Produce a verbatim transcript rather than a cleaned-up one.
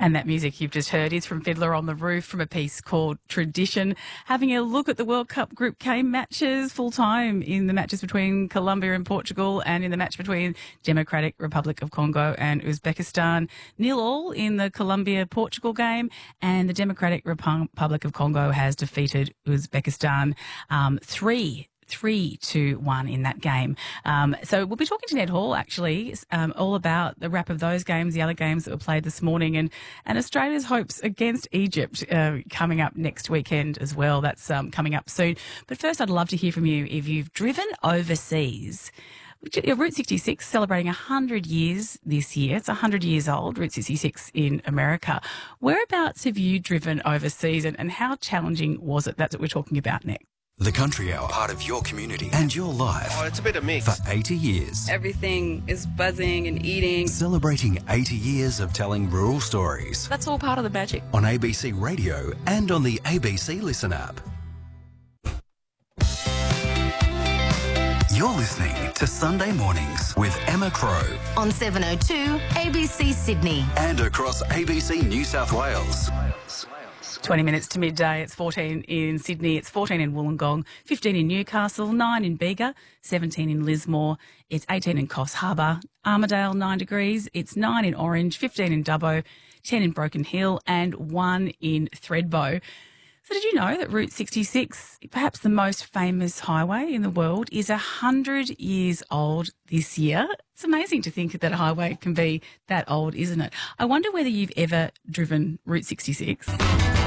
And that music you've just heard is from Fiddler on the Roof from a piece called Tradition, having a look at the World Cup Group K matches full time in the matches between Colombia and Portugal and in the match between Democratic Republic of Congo and Uzbekistan. Nil all in the Colombia-Portugal game, and the Democratic Republic of Congo has defeated Uzbekistan um, three three to one in that game. Um, so we'll be talking to Ned Hall, actually, um, all about the wrap of those games, the other games that were played this morning, and, and Australia's hopes against Egypt uh, coming up next weekend as well. That's um, coming up soon. But first, I'd love to hear from you if you've driven overseas. Route sixty-six celebrating one hundred years this year. It's one hundred years old, Route sixty-six in America. Whereabouts have you driven overseas, and, and how challenging was it? That's what we're talking about next. The Country Hour, part of your community and your life. Oh, it's a bit of mix. For eighty years. Everything is buzzing and eating. Celebrating eighty years of telling rural stories. That's all part of the magic. On A B C Radio and on the A B C Listen app. You're listening to Sunday Mornings with Emma Crow. On seven oh two A B C Sydney. And across A B C New South Wales. twenty minutes to midday. It's fourteen in Sydney. It's fourteen in Wollongong, fifteen in Newcastle, nine in Bega, seventeen in Lismore. It's eighteen in Coffs Harbour, Armidale, nine degrees. It's nine in Orange, fifteen in Dubbo, ten in Broken Hill, and one in Thredbo. So did you know that Route sixty-six, perhaps the most famous highway in the world, is one hundred years old this year? It's amazing to think that a highway can be that old, isn't it? I wonder whether you've ever driven Route sixty-six.